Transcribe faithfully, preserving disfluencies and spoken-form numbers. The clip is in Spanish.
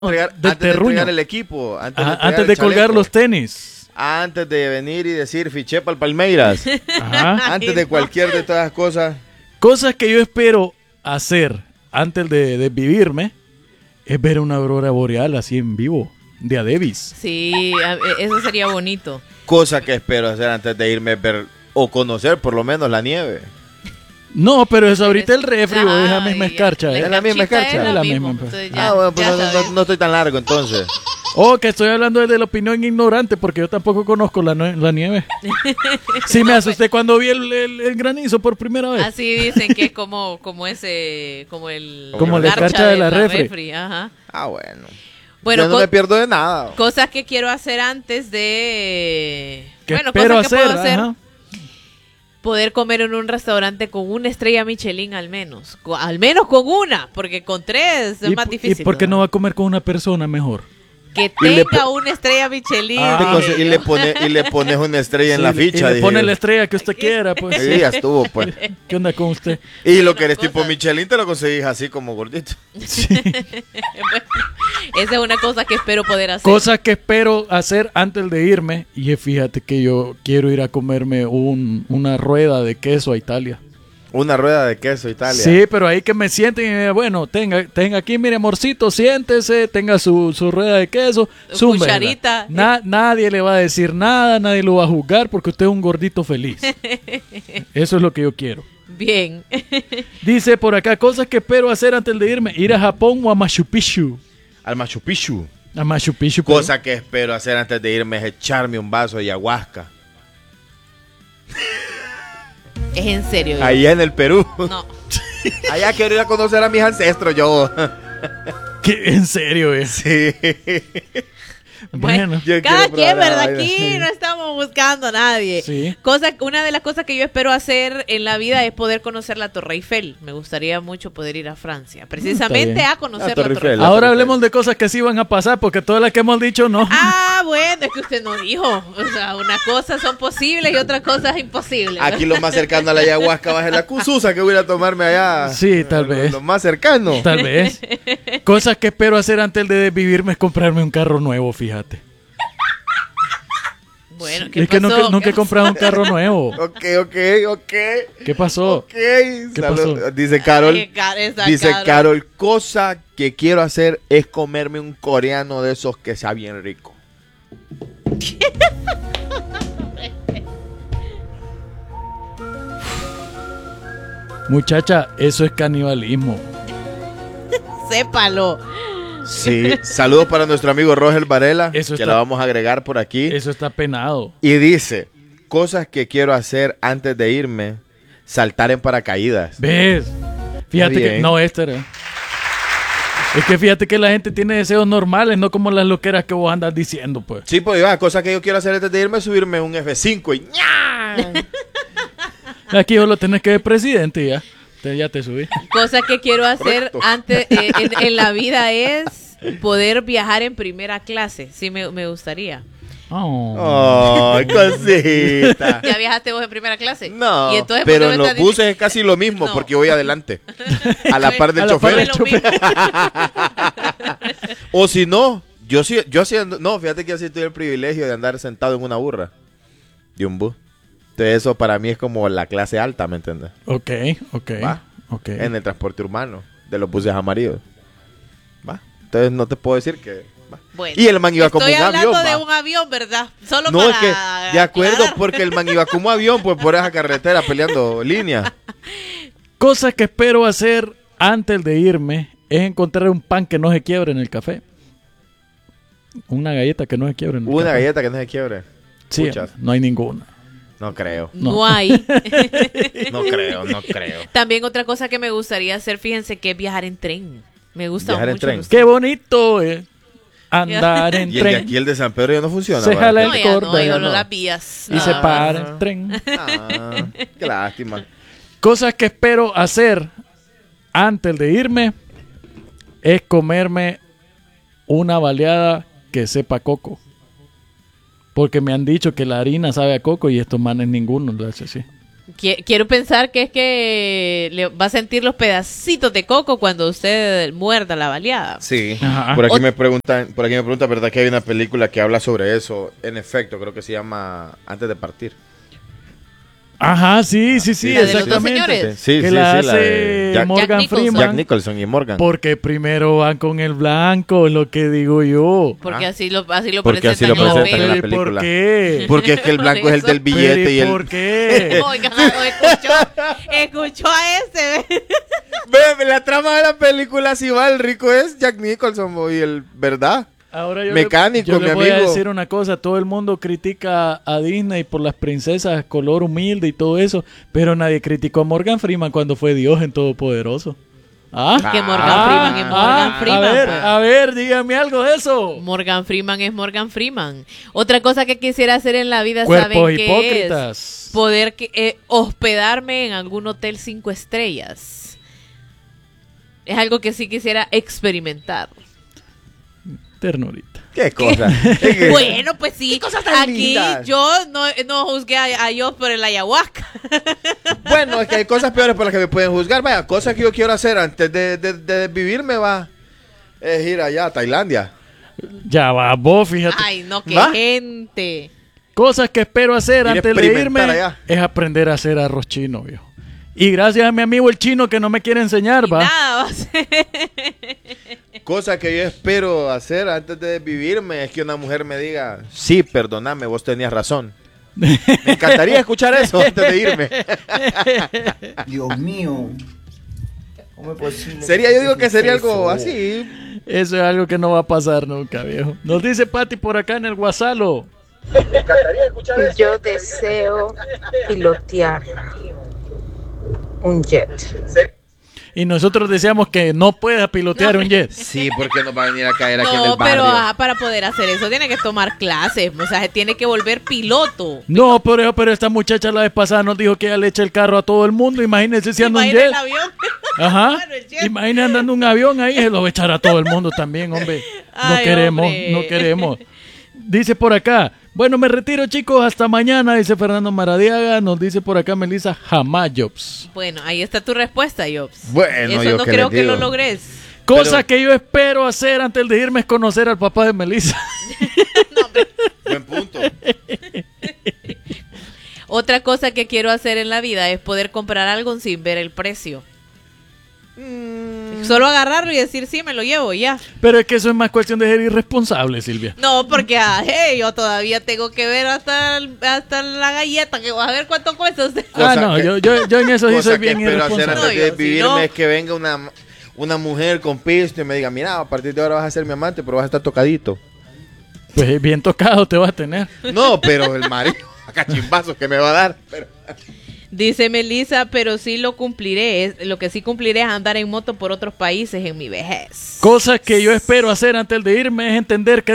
entregar, del antes de terruño. entregar el equipo, antes Ajá, de, entregar antes de el colgar chaleco, los tenis. antes de venir y decir fiché para el Palmeiras, Ajá. antes de cualquier de todas las cosas. Cosas que yo espero hacer antes de, de vivirme es ver una aurora boreal así en vivo, de a Davis. Sí, a- eso sería bonito. Cosa que espero hacer antes de irme a ver o conocer por lo menos la nieve. No, pero eso ahorita el refri, Ah, es la misma ya. escarcha. La ¿eh? Es la misma escarchita escarcha. Es Es la la misma. misma, pues. Entonces ya- ah, bueno, pues ya no, no- sabes. no estoy tan largo entonces. Oh, que estoy hablando desde la opinión ignorante porque yo tampoco conozco la, nue- la nieve. Sí me asusté cuando vi el, el- el granizo por primera vez. Así dicen que es como, como ese, como el Como la escarcha de la refri. Ajá. Ah, bueno. Bueno, Yo no co- me pierdo de nada. cosas que quiero hacer antes de... ¿Qué bueno, espero cosas que hacer? puedo hacer. Ajá. Poder comer en un restaurante con una estrella Michelin al menos. Co- al menos con una, porque con tres es ¿Y, más p- difícil. ¿Y por qué no ¿verdad? va a comer con una persona mejor? Que Y le tenga po- una estrella Michelin. Ah. Te conse- y, genio. le pone, y le pones una estrella en Sí, la y ficha. le dije. pone la estrella que usted quiera, pues. Sí, ya estuvo, pues. ¿Qué onda con usted? Y lo Una que eres cosa- tipo Michelin te lo conseguís así como gordito. Sí. Esa es una cosa que espero poder hacer. Cosas que espero hacer antes de irme. Y fíjate que yo quiero ir a comerme un, una rueda de queso a Italia. Una rueda de queso Italia. Sí, pero ahí que me sienten y me digan, bueno, tenga, tenga aquí, mire, amorcito, siéntese, tenga su, su rueda de queso, zúmbela. Cucharita. Na- nadie le va a decir nada, nadie lo va a juzgar porque usted es un gordito feliz. Eso es lo que yo quiero. Bien. Dice por acá, cosas que espero hacer antes de irme, ir a Japón o a Machu Picchu. Al Machu Picchu. A Machu Picchu. pero- Cosa que espero hacer antes de irme es echarme un vaso de ayahuasca. Es en serio. yo- Allá en el Perú. No. Allá quiero ir a conocer a mis ancestros yo. ¿Qué? ¿En serio? eh? Sí. Bueno. Yo Cada quiero quien, probar la ¿verdad? vaina. Aquí no estamos buscando a nadie. Sí. Cosa, una de las cosas que yo espero hacer en la vida es poder conocer la Torre Eiffel. Me gustaría mucho poder ir a Francia. Precisamente bien. a conocer La la Torre Torre Eiffel. Eiffel. La Ahora Torre hablemos Eiffel. de cosas que sí van a pasar porque todas las que hemos dicho no. Ah, bueno, es que usted no dijo. O sea, una cosa son posibles y otra cosa es imposible. Aquí lo más cercano a la ayahuasca va a ser la cususa que voy a ir a tomarme allá. Sí, tal Lo- vez. Lo más cercano. Tal vez. Cosas que espero hacer antes de desvivirme es comprarme un carro nuevo, fíjate. Bueno, ¿qué Es que pasó? nunca, nunca ¿Qué he comprado un carro nuevo. Ok, ok, ok. ¿Qué pasó? Ok. ¿Qué Salud. pasó? Dice Carol. Ay, Car- esa Dice Carol. Carol, cosa que quiero hacer es comerme un coreano de esos que sea bien rico. Muchacha, eso es canibalismo. Sépalo. Sí, saludos para nuestro amigo Roger Varela, Eso que está- la vamos a agregar por aquí. Eso está penado. Y dice, cosas que quiero hacer antes de irme, saltar en paracaídas. ¿Ves? Fíjate Está que... bien. No, este era. Es que fíjate que la gente tiene deseos normales, no como las loqueras que vos andas diciendo, pues. Sí, pues va, cosas que yo quiero hacer antes de irme es subirme un F cinco y ¡ña! Aquí solo tenés que ver presidente y ya. Te- ya te subí. Cosa que quiero hacer Correcto. antes eh, en, en la vida es poder viajar en primera clase. Sí, me, me gustaría. Oh. ¡Ay, cosita! ¿Ya viajaste vos en primera clase? No, ¿Y entonces, ¿por qué pero me en los estás buses diciendo- es casi lo mismo No. porque voy adelante. A la par del A la par chofer. del Fue lo mismo. O si no, yo sí, yo sí ando- no, fíjate que yo sí tuve el privilegio de andar sentado en una burra de un bus. Entonces eso para mí es como la clase alta, ¿me entiendes? Ok, ok. Va. Ok. En el transporte urbano de los buses amarillos. ¿Va? Entonces no te puedo decir que... va. Bueno, Y el man iba como estoy un hablando avión, de va. un avión, ¿verdad? Solo No, para es que de acuerdo aclarar. porque el man iba como avión pues por esa carretera peleando línea. Cosas que espero hacer antes de irme es encontrar un pan que no se quiebre en el café. Una galleta que no se quiebre en el Una café. galleta que no se quiebre. Sí, Muchas. no hay ninguna. No creo. No, No. hay. No creo, no creo. También otra cosa que me gustaría hacer, fíjense, que es viajar en tren. Me gusta Viajar en mucho. tren. los- Qué bonito es andar en Y el de tren. aquí, el de San Pedro, ya no funciona. Se ¿verdad? jala No, el ya no, cordón, hay ya solo no. las vías. Y se nada más. para el tren. Ah, qué lástima. Cosas que espero hacer antes de irme es comerme una baleada que sepa coco. Porque me han dicho que la harina sabe a coco y estos manes ninguno lo hace así. Qui- Quiero pensar que es que le va a sentir los pedacitos de coco cuando usted muerda la baleada. Sí. Ajá. Por aquí Ot- me preguntan, por aquí me pregunta, ¿verdad que hay una película que habla sobre eso? En efecto, creo que se llama Antes de partir. Ajá, sí, sí, sí, Sí, ¿La de los dos exactamente. señores? Sí, sí, que sí, la la hace de Jack- Morgan Jack Nicholson. Freeman. Jack Nicholson y Morgan. Porque primero van con el blanco, lo que digo yo. Porque Ah. así lo, así lo Porque así presentan lo en la presentan en la peli. pero ¿y por película. qué? Porque es que el blanco es el del Pero billete y el... ¿por qué? Oigan, escuchó, escuchó a ese. Ve, la trama de la película si va, el rico es Jack Nicholson y el, ¿verdad? Ahora yo Mecánico, le, yo mi le voy a amigo. decir una cosa, todo el mundo critica a Disney por las princesas color humilde y todo eso, pero nadie criticó a Morgan Freeman cuando fue Dios en Todopoderoso. ¿Ah? Que Morgan Ah, Freeman es Morgan ah, Freeman. A ver, pues. a ver, dígame algo de eso. Morgan Freeman es Morgan Freeman. Otra cosa que quisiera hacer en la vida, Cuerpos ¿saben qué hipócritas. es? Poder que, eh, hospedarme en algún hotel cinco estrellas. Es algo que sí quisiera experimentar. Ternurita. ¿Qué cosa? Es que- Bueno, pues sí. cosas tan Aquí lindas. yo no, no juzgué a, a Dios por el ayahuasca. Bueno, es que hay cosas peores por las que me pueden juzgar. Vaya, cosas que yo quiero hacer antes de, de, de vivirme va. Es ir allá a Tailandia. Ya va, vos fíjate. Ay, no, qué ¿Va? gente. Cosas que espero hacer Ir a antes de irme experimentar allá. es aprender a hacer arroz chino, viejo. Y gracias a mi amigo el chino que no me quiere enseñar, Y va. nada, va a ser. Cosas que yo espero hacer antes de vivirme es que una mujer me diga, sí, perdóname, vos tenías razón. Me encantaría escuchar eso antes de irme. Dios mío. ¿Cómo es posible? Sería, yo digo que sería eso? algo así. Eso es algo que no va a pasar nunca, viejo. Nos dice Pati por acá en el WhatsApp. Yo deseo pilotear un jet. Y nosotros deseamos que no pueda pilotear un jet. Sí, porque nos va a venir a caer aquí en el No, barrio. pero ah, para poder hacer eso tiene que tomar clases. O sea, se tiene que volver piloto. No, pero, pero esta muchacha la vez pasada nos dijo que ella le echa el carro a todo el mundo. Imagínense si anda un Imagina jet. el avión. Ajá. Bueno, el jet. Imagina andando un avión ahí, se lo va a echar a todo el mundo también, hombre. No Ay, queremos, hombre. no queremos. Dice por acá, bueno, me retiro, chicos, hasta mañana, dice Fernando Maradiaga. Nos dice por acá Melissa, jamás Jobs. Bueno, ahí está tu respuesta, Jobs. Bueno, Eso yo no qué creo les que digo. lo logres. Cosa que yo espero hacer antes de irme es conocer al papá de Melissa. Buen punto. Otra cosa que quiero hacer en la vida es poder comprar algo sin ver el precio. Mm. Solo agarrarlo y decir, sí, me lo llevo, ya. Pero es que eso es más cuestión de ser irresponsable, Silvia. No, porque ah, hey, yo todavía tengo que ver hasta, el- hasta la galleta, que voy a ver cuánto cuesta usted. Ah, Cosa no, que- yo, yo, yo en eso sí Cosa soy que bien espero hacer irresponsable. antes No, de yo, si vivirme no- es que venga una, una mujer con pisto y me diga, mira, a partir de ahora vas a ser mi amante, pero vas a estar tocadito. Pues bien tocado te vas a tener. No, pero el marido, a cachimbazos que me va a dar. Pero... Dice Melissa, pero sí lo cumpliré. Es- lo que sí cumpliré es andar en moto por otros países en mi vejez. Cosas que yo espero hacer antes de irme es entender que